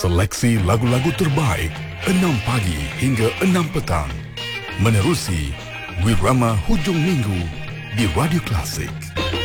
Seleksi lagu-lagu terbaik 6 pagi hingga 6 petang. Menerusi Wirama Hujung Minggu di Radio Klasik.